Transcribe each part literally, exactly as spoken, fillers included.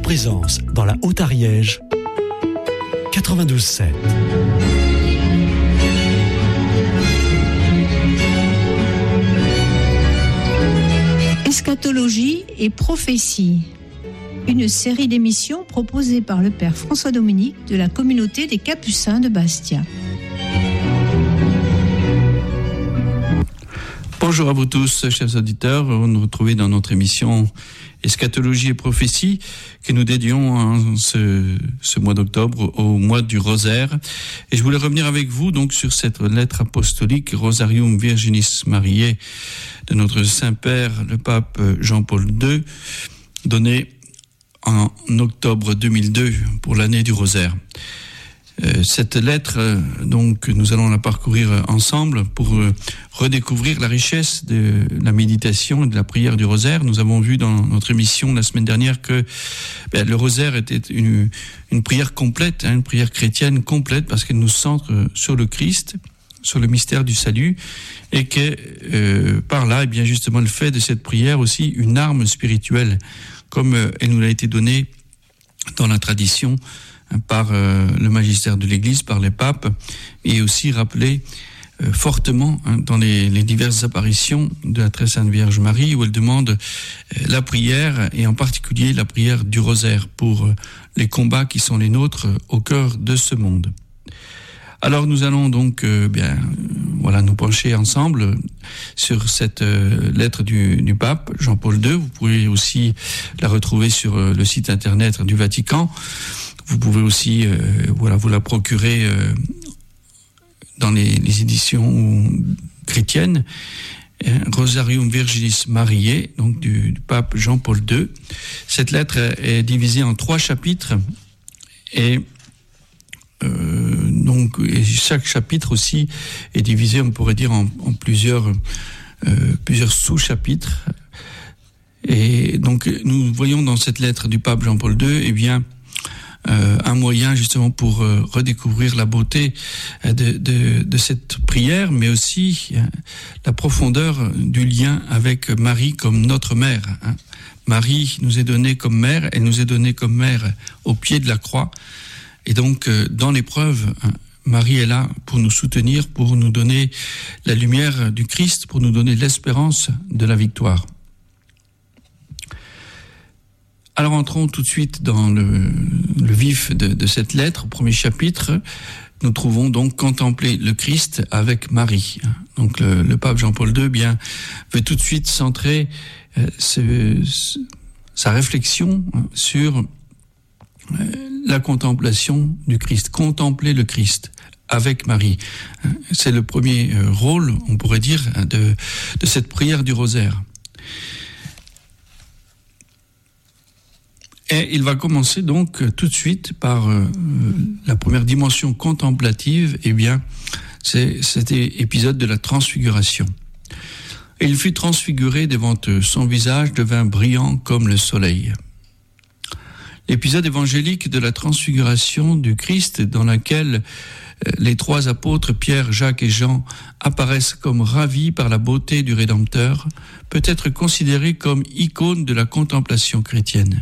présence dans la Haute-Ariège, quatre-vingt-douze sept. Eschatologie et prophétie. Une série d'émissions proposée par le Père François Dominique de la communauté des Capucins de Bastia. Bonjour à vous tous, chers auditeurs. Vous nous retrouvez dans notre émission Eschatologie et prophétie que nous dédions en ce, ce mois d'octobre au mois du rosaire. Et je voulais revenir avec vous donc sur cette lettre apostolique Rosarium Virginis Mariae de notre Saint-Père, le pape Jean-Paul deux, donnée en octobre deux mille deux pour l'année du rosaire. Euh, cette lettre, euh, donc, nous allons la parcourir ensemble pour euh, redécouvrir la richesse de la méditation et de la prière du rosaire. Nous avons vu dans notre émission la semaine dernière que ben, le rosaire était une, une prière complète, hein, une prière chrétienne complète, parce qu'elle nous centre sur le Christ, sur le mystère du salut, et que euh, par là, eh bien justement, le fait de cette prière aussi une arme spirituelle, comme euh, elle nous a été donnée dans la tradition par euh, le magistère de l'Église, par les papes, et aussi rappelé euh, fortement hein, dans les, les diverses apparitions de la Très Sainte Vierge Marie, où elle demande euh, la prière, et en particulier la prière du rosaire, pour euh, les combats qui sont les nôtres euh, au cœur de ce monde. Alors nous allons donc euh, bien euh, voilà nous pencher ensemble sur cette euh, lettre du, du pape Jean-Paul deux. Vous pouvez aussi la retrouver sur euh, le site internet du Vatican. Vous pouvez aussi euh, voilà vous la procurer euh, dans les, les éditions chrétiennes. Rosarium Virginis Mariae, donc du, du pape Jean-Paul deux. Cette lettre est divisée en trois chapitres et euh, donc et chaque chapitre aussi est divisé, on pourrait dire, en, en plusieurs euh, plusieurs sous-chapitres. Et donc nous voyons dans cette lettre du pape Jean-Paul deux, eh bien Euh, un moyen justement pour euh, redécouvrir la beauté euh, de, de, de cette prière, mais aussi euh, la profondeur du lien avec Marie comme notre mère. Hein. Marie nous est donnée comme mère, elle nous est donnée comme mère au pied de la croix. Et donc, euh, dans l'épreuve, hein, Marie est là pour nous soutenir, pour nous donner la lumière du Christ, pour nous donner l'espérance de la victoire. Alors entrons tout de suite dans le, le vif de, de cette lettre. Au premier chapitre, nous trouvons donc contempler le Christ avec Marie. Donc le, le pape Jean-Paul deux bien veut tout de suite centrer euh, ce, ce, sa réflexion sur euh, la contemplation du Christ, contempler le Christ avec Marie. C'est le premier euh, rôle, on pourrait dire, de, de cette prière du rosaire. Et il va commencer donc tout de suite par euh, la première dimension contemplative, eh bien, c'est cet épisode de la transfiguration. Et il fut transfiguré devant eux, son visage devint brillant comme le soleil. L'épisode évangélique de la transfiguration du Christ, dans laquelle les trois apôtres, Pierre, Jacques et Jean, apparaissent comme ravis par la beauté du Rédempteur, peut être considéré comme icône de la contemplation chrétienne.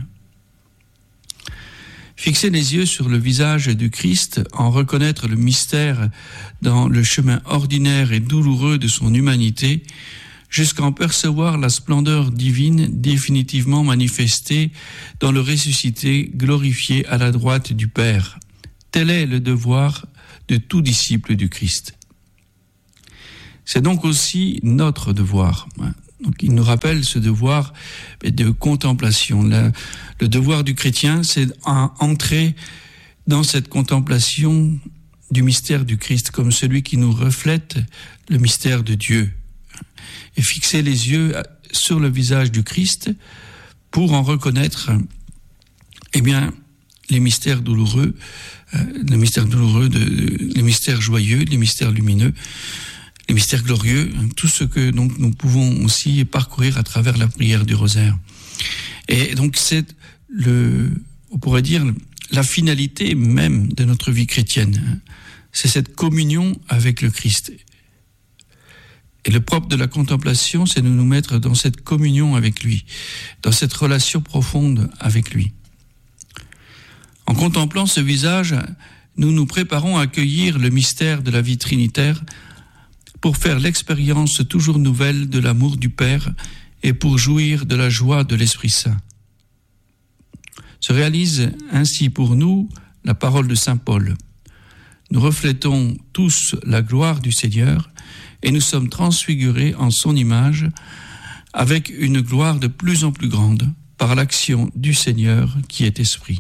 Fixer les yeux sur le visage du Christ, en reconnaître le mystère dans le chemin ordinaire et douloureux de son humanité, jusqu'en percevoir la splendeur divine définitivement manifestée dans le ressuscité glorifié à la droite du Père. Tel est le devoir de tout disciple du Christ. C'est donc aussi notre devoir. Donc, il nous rappelle ce devoir de contemplation. Le, le devoir du chrétien, c'est d'entrer dans cette contemplation du mystère du Christ, comme celui qui nous reflète le mystère de Dieu. Et fixer les yeux sur le visage du Christ pour en reconnaître, eh bien, les mystères douloureux, euh, les mystères douloureux, de, les mystères joyeux, les mystères lumineux, les mystères glorieux, tout ce que donc nous pouvons aussi parcourir à travers la prière du rosaire. Et donc c'est le, on pourrait dire, la finalité même de notre vie chrétienne. C'est cette communion avec le Christ. Et le propre de la contemplation, c'est de nous mettre dans cette communion avec lui, dans cette relation profonde avec lui. En contemplant ce visage, nous nous préparons à accueillir le mystère de la vie trinitaire pour faire l'expérience toujours nouvelle de l'amour du Père et pour jouir de la joie de l'Esprit Saint. Se réalise ainsi pour nous la parole de saint Paul. Nous reflétons tous la gloire du Seigneur et nous sommes transfigurés en son image avec une gloire de plus en plus grande par l'action du Seigneur qui est Esprit.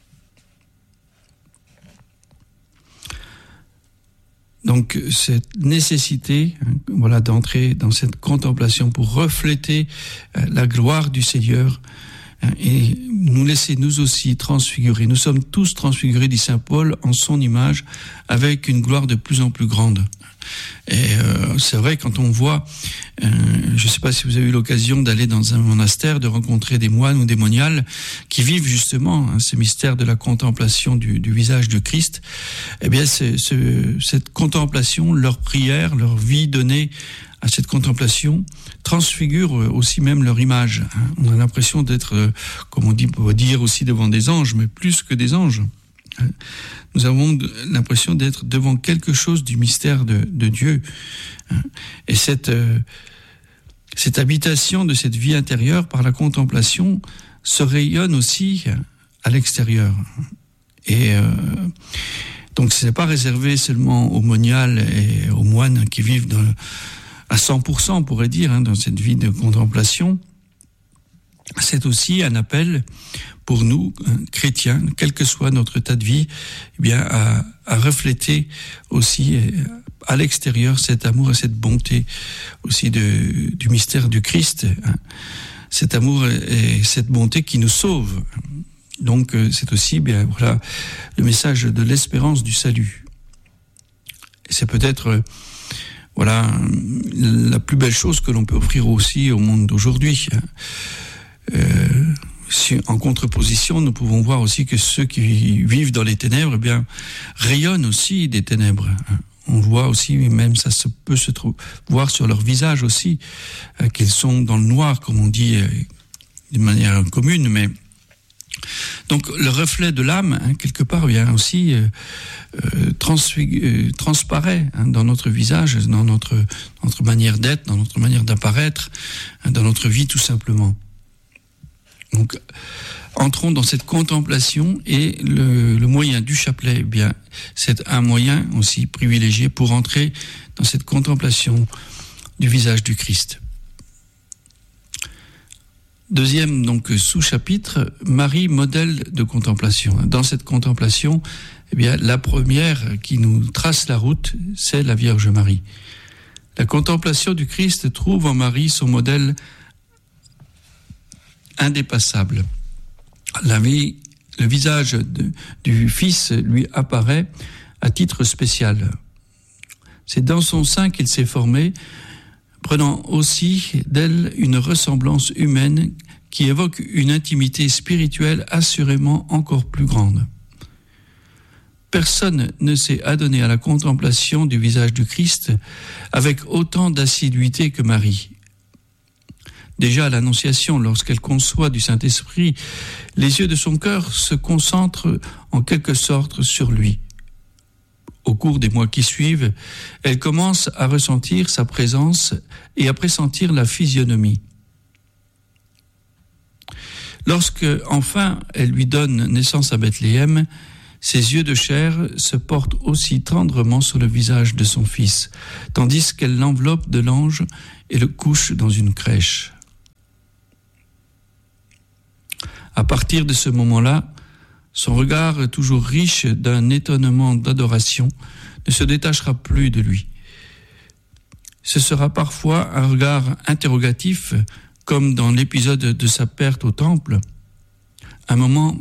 Donc cette nécessité, hein, voilà, d'entrer dans cette contemplation pour refléter euh, la gloire du Seigneur hein, et nous laisser nous aussi transfigurer. Nous sommes tous transfigurés, dit saint Paul, en son image, avec une gloire de plus en plus grande. Et euh, c'est vrai, quand on voit, euh, je ne sais pas si vous avez eu l'occasion d'aller dans un monastère, de rencontrer des moines ou des moniales qui vivent justement hein, ces mystères de la contemplation du, du visage de Christ, eh bien c'est, c'est, cette contemplation, leur prière, leur vie donnée à cette contemplation transfigure aussi même leur image. Hein. On a l'impression d'être, euh, comme on dit, on va dire aussi devant des anges, mais plus que des anges. Nous avons l'impression d'être devant quelque chose du mystère de, de Dieu. Et cette, euh, cette habitation de cette vie intérieure par la contemplation se rayonne aussi à l'extérieur. Et euh, donc ce n'est pas réservé seulement aux moniales et aux moines qui vivent dans, à cent pour cent, on pourrait dire, hein, dans cette vie de contemplation. C'est aussi un appel pour nous, chrétiens, quel que soit notre état de vie, eh bien, à, à refléter aussi à l'extérieur cet amour et cette bonté aussi de, du mystère du Christ. Hein. Cet amour et cette bonté qui nous sauve. Donc, c'est aussi, bien, voilà, le message de l'espérance du salut. Et c'est peut-être, voilà, la plus belle chose que l'on peut offrir aussi au monde d'aujourd'hui. Euh, si, en contreposition, nous pouvons voir aussi que ceux qui vivent dans les ténèbres, eh bien, rayonnent aussi des ténèbres. On voit aussi, même ça se peut se trouver, voir sur leur visage aussi, euh, qu'ils sont dans le noir, comme on dit euh, de manière commune, mais donc le reflet de l'âme, hein, quelque part, vient aussi euh, euh, transfig- euh, transparaît hein, dans notre visage, dans notre, notre manière d'être, dans notre manière d'apparaître, hein, dans notre vie tout simplement. Donc, entrons dans cette contemplation et le, le moyen du chapelet, eh bien, c'est un moyen aussi privilégié pour entrer dans cette contemplation du visage du Christ. Deuxième donc sous-chapitre, Marie, modèle de contemplation. Dans cette contemplation, eh bien, la première qui nous trace la route, c'est la Vierge Marie. La contemplation du Christ trouve en Marie son modèle indépassable. La vie, le visage de, du Fils lui apparaît à titre spécial. C'est dans son sein qu'il s'est formé, prenant aussi d'elle une ressemblance humaine qui évoque une intimité spirituelle assurément encore plus grande. Personne ne s'est adonné à la contemplation du visage du Christ avec autant d'assiduité que Marie. Déjà à l'Annonciation, lorsqu'elle conçoit du Saint-Esprit, les yeux de son cœur se concentrent en quelque sorte sur lui. Au cours des mois qui suivent, elle commence à ressentir sa présence et à pressentir la physionomie. Lorsque, enfin, elle lui donne naissance à Bethléem, ses yeux de chair se portent aussi tendrement sur le visage de son fils, tandis qu'elle l'enveloppe de l'ange et le couche dans une crèche. À partir de ce moment-là, son regard, toujours riche d'un étonnement d'adoration, ne se détachera plus de lui. Ce sera parfois un regard interrogatif, comme dans l'épisode de sa perte au temple, un moment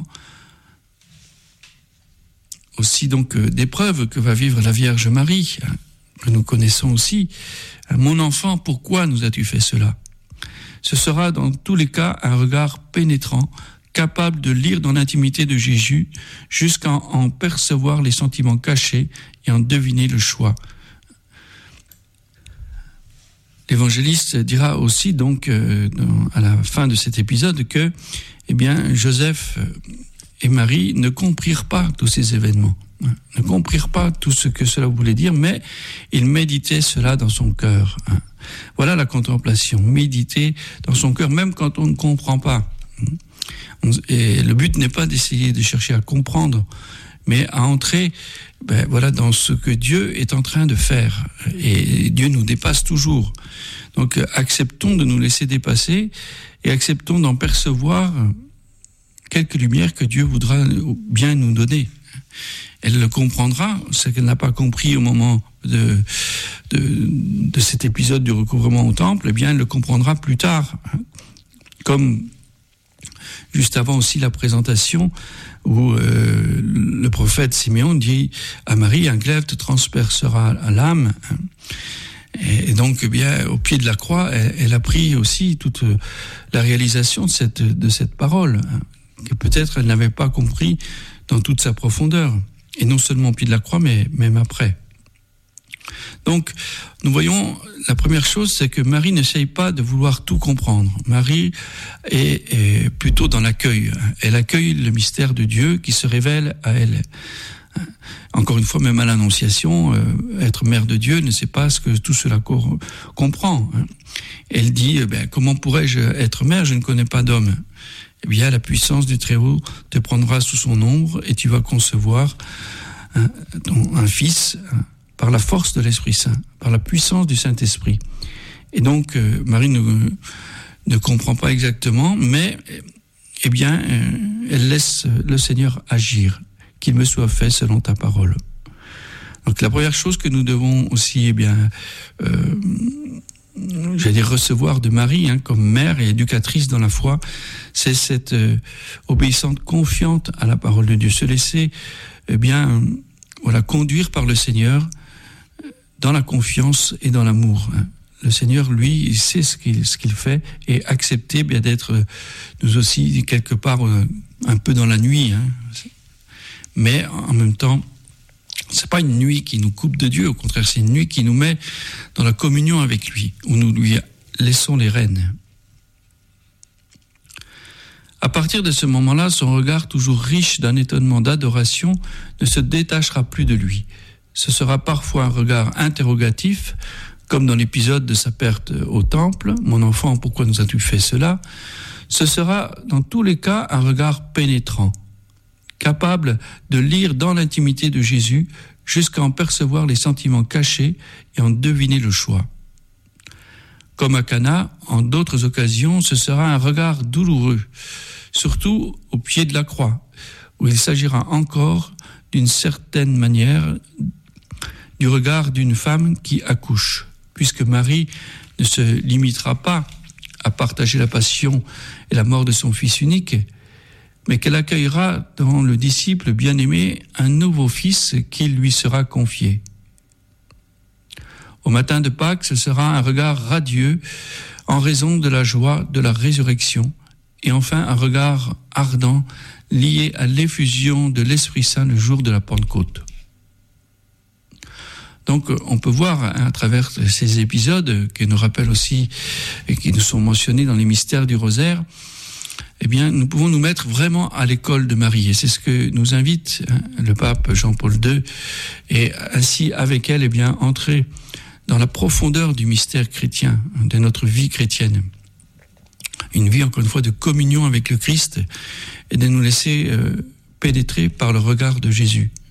aussi donc d'épreuve que va vivre la Vierge Marie, que nous connaissons aussi. « Mon enfant, pourquoi nous as-tu fait cela ?» Ce sera dans tous les cas un regard pénétrant, capable de lire dans l'intimité de Jésus jusqu'à en percevoir les sentiments cachés et en deviner le choix. L'évangéliste dira aussi donc euh, à la fin de cet épisode que, eh bien, Joseph et Marie ne comprirent pas tous ces événements, hein, ne comprirent pas tout ce que cela voulait dire, mais ils méditaient cela dans son cœur. Hein. Voilà la contemplation, méditer dans son cœur, même quand on ne comprend pas. Et le but n'est pas d'essayer de chercher à comprendre, mais à entrer ben, voilà, dans ce que Dieu est en train de faire. Et Dieu nous dépasse toujours. Donc acceptons de nous laisser dépasser et acceptons d'en percevoir quelques lumières que Dieu voudra bien nous donner. Elle le comprendra, ce qu'elle n'a pas compris au moment de, de, de cet épisode du recouvrement au temple, eh bien elle le comprendra plus tard. Comme juste avant aussi la présentation où euh, le prophète Siméon dit à Marie, un glaive te transpercera l'âme. Et donc, eh bien, au pied de la croix, elle, elle a pris aussi toute la réalisation de cette, de cette parole, hein, que peut-être elle n'avait pas compris dans toute sa profondeur. Et non seulement au pied de la croix, mais même après. Donc, nous voyons, la première chose, c'est que Marie n'essaye pas de vouloir tout comprendre. Marie est, est plutôt dans l'accueil. Elle accueille le mystère de Dieu qui se révèle à elle. Encore une fois, même à l'Annonciation, euh, être mère de Dieu ne sait pas ce que tout cela co- comprend. Elle dit, eh bien, comment pourrais-je être mère? Je ne connais pas d'homme. Eh bien, la puissance du Très-Haut te prendra sous son ombre et tu vas concevoir un, un fils par la force de l'Esprit Saint, par la puissance du Saint-Esprit. Et donc, euh, Marie ne, ne comprend pas exactement, mais eh bien, euh, elle laisse le Seigneur agir. Qu'il me soit fait selon ta parole. Donc la première chose que nous devons aussi, eh bien, euh, j'allais dire recevoir de Marie, hein, comme mère et éducatrice dans la foi, c'est cette euh, obéissante confiante à la parole de Dieu, se laisser, eh bien, euh, voilà, conduire par le Seigneur dans la confiance et dans l'amour. Hein. Le Seigneur, lui, il sait ce qu'il, ce qu'il fait et accepter, eh bien, d'être euh, nous aussi quelque part euh, un peu dans la nuit. Hein. Mais en même temps, c'est pas une nuit qui nous coupe de Dieu, au contraire, c'est une nuit qui nous met dans la communion avec lui, où nous lui laissons les rênes. À partir de ce moment-là, son regard toujours riche d'un étonnement d'adoration ne se détachera plus de lui. Ce sera parfois un regard interrogatif, comme dans l'épisode de sa perte au temple, « Mon enfant, pourquoi nous as-tu fait cela ?» Ce sera dans tous les cas un regard pénétrant, capable de lire dans l'intimité de Jésus jusqu'à en percevoir les sentiments cachés et en deviner le choix. Comme à Cana, en d'autres occasions, ce sera un regard douloureux, surtout au pied de la croix, où il s'agira encore, d'une certaine manière, du regard d'une femme qui accouche, puisque Marie ne se limitera pas à partager la passion et la mort de son fils unique, mais qu'elle accueillera dans le disciple bien-aimé un nouveau fils qui lui sera confié. Au matin de Pâques, ce sera un regard radieux en raison de la joie de la résurrection, et enfin un regard ardent lié à l'effusion de l'Esprit Saint le jour de la Pentecôte. Donc on peut voir à travers ces épisodes qui nous rappellent aussi et qui nous sont mentionnés dans les mystères du rosaire, eh bien, nous pouvons nous mettre vraiment à l'école de Marie. Et c'est ce que nous invite hein, le pape Jean-Paul deux. Et ainsi, avec elle, eh bien, entrer dans la profondeur du mystère chrétien, de notre vie chrétienne. Une vie, encore une fois, de communion avec le Christ et de nous laisser euh, pénétrer par le regard de Jésus.